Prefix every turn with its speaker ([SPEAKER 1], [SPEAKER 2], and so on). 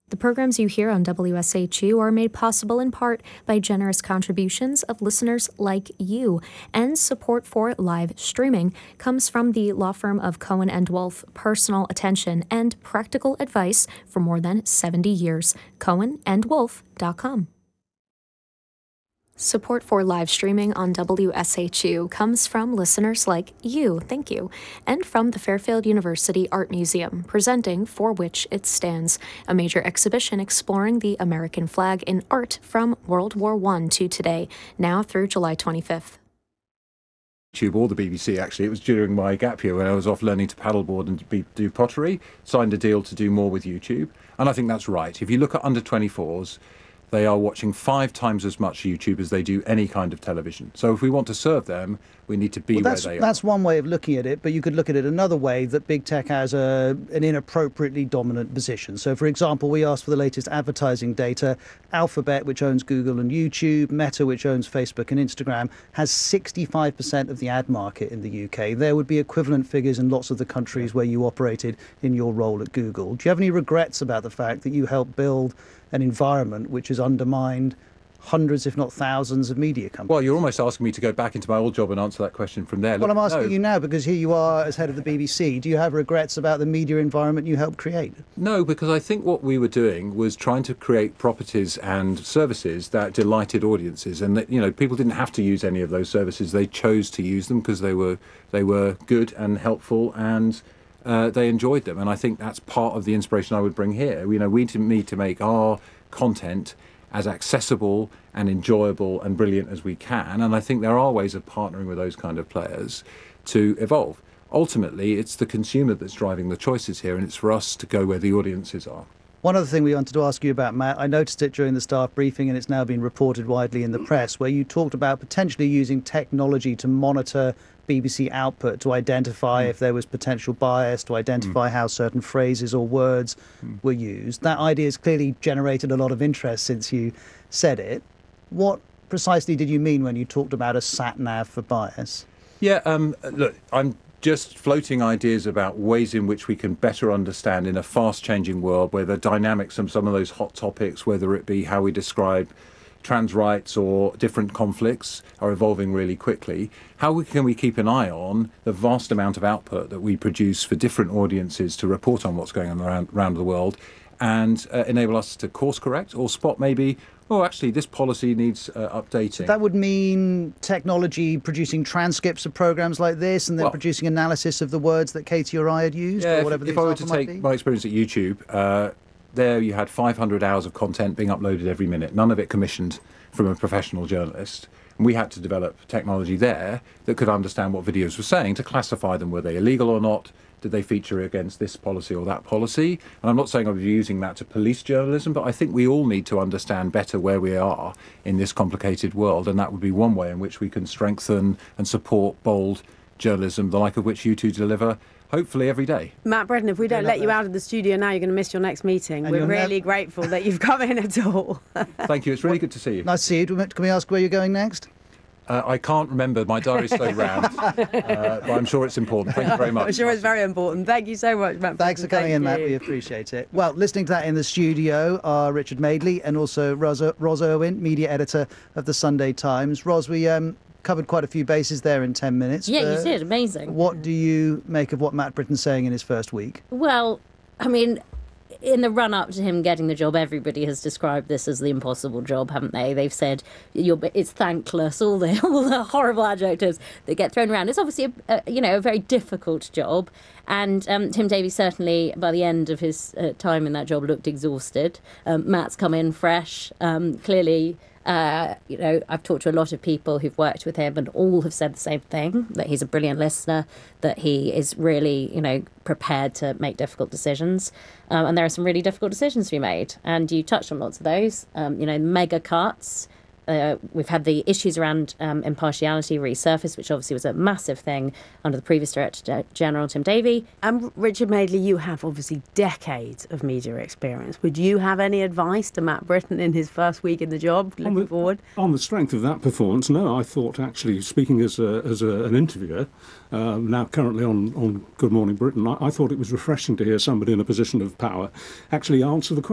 [SPEAKER 1] The programs you hear on WSHU are made possible in part by generous contributions of listeners like you, and support for live streaming comes from the law firm of Cohen & Wolf, personal attention and practical advice for more than 70 years. CohenandWolf.com. Support for live streaming on WSHU comes from listeners like you, thank you, and from the Fairfield University Art Museum, presenting For Which It Stands, a major exhibition exploring the American flag in art from World War I to today, now through July 25th.
[SPEAKER 2] YouTube or the BBC, actually. It was during my gap year when I was off learning to paddleboard and do pottery, signed a deal to do more with YouTube, and I think that's right. If you look at under 24s, they are watching 5 times as much YouTube as they do any kind of television. So if we want to serve them, we need to be where they are.
[SPEAKER 3] That's one way of looking at it, but you could look at it another way, that big tech has an inappropriately dominant position. So, for example, we asked for the latest advertising data. Alphabet, which owns Google and YouTube, Meta, which owns Facebook and Instagram, has 65% of the ad market in the UK. There would be equivalent figures in lots of the countries where you operated in your role at Google. Do you have any regrets about the fact that you helped build an environment which has undermined hundreds, if not thousands, of media companies?
[SPEAKER 2] Well, you're almost asking me to go back into my old job and answer that question from there.
[SPEAKER 3] Well, I'm asking you now because here you are as head of the BBC. Do you have regrets about the media environment you helped create?
[SPEAKER 2] No, because I think what we were doing was trying to create properties and services that delighted audiences, and that, you know, people didn't have to use any of those services. They chose to use them because they were good and helpful, and they enjoyed them. And I think that's part of the inspiration I would bring here. You know, we need to make our content as accessible and enjoyable and brilliant as we can. And I think there are ways of partnering with those kind of players to evolve. Ultimately, it's the consumer that's driving the choices here, and it's for us to go where the audiences are.
[SPEAKER 3] One other thing we wanted to ask you about, Matt, I noticed it during the staff briefing, and it's now been reported widely in the press, where you talked about potentially using technology to monitor BBC output, to identify if there was potential bias, to identify how certain phrases or words were used. That idea has clearly generated a lot of interest since you said it. What precisely did you mean when you talked about a sat-nav for bias?
[SPEAKER 2] Yeah, look, I'm just floating ideas about ways in which we can better understand, in a fast-changing world where the dynamics of some of those hot topics, whether it be how we describe trans rights or different conflicts, are evolving really quickly. How can we keep an eye on the vast amount of output that we produce for different audiences to report on what's going on around the world, and enable us to course correct or spot maybe, oh, actually, this policy needs updating.
[SPEAKER 3] That would mean technology producing transcripts of programs like this, and then producing analysis of the words that Katie or I had used, or whatever the example might be?
[SPEAKER 2] If I were to take my experience at YouTube, there you had 500 hours of content being uploaded every minute, none of it commissioned from a professional journalist. And we had to develop technology there that could understand what videos were saying, to classify them. Were they illegal or not? Did they feature against this policy or that policy? And I'm not saying I was using that to police journalism, but I think we all need to understand better where we are in this complicated world, and that would be one way in which we can strengthen and support bold journalism, the like of which you two deliver, hopefully every day.
[SPEAKER 4] Matt Bretton, if we don't let you out of the studio now, you're going to miss your next meeting. We're really grateful that you've come in at all.
[SPEAKER 2] Thank you. It's really good to see you.
[SPEAKER 3] Nice to see you. Can we ask where you're going next?
[SPEAKER 2] I can't remember. My diary's so round. But I'm sure it's important. Thank you very much.
[SPEAKER 4] I'm sure it's very important. Thank you so much, Matt.
[SPEAKER 3] Thanks for coming in, Matt. We appreciate it. Well, listening to that in the studio are Richard Madeley and also Ros Irwin, media editor of the Sunday Times. Ros, we covered quite a few bases there in 10 minutes.
[SPEAKER 5] Yeah, you did. Amazing.
[SPEAKER 3] What do you make of what Matt Britton's saying in his first week?
[SPEAKER 5] Well, I mean, in the run-up to him getting the job, everybody has described this as the impossible job, haven't they? They've said it's thankless, all the horrible adjectives that get thrown around. It's obviously a very difficult job, and Tim Davies certainly, by the end of his time in that job, looked exhausted. Matt's come in fresh, clearly. I've talked to a lot of people who've worked with him, and all have said the same thing, that he's a brilliant listener, that he is really, prepared to make difficult decisions. And there are some really difficult decisions to be made. And you touched on lots of those, mega cuts. We've had the issues around impartiality resurface, which obviously was a massive thing under the previous Director General, Tim Davie.
[SPEAKER 4] And Richard Madeley, you have obviously decades of media experience. Would you have any advice to Matt Britton in his first week in the job, looking forward?
[SPEAKER 6] On the strength of that performance, no, I thought actually, speaking as an interviewer, now currently on Good Morning Britain, I thought it was refreshing to hear somebody in a position of power actually answer the question.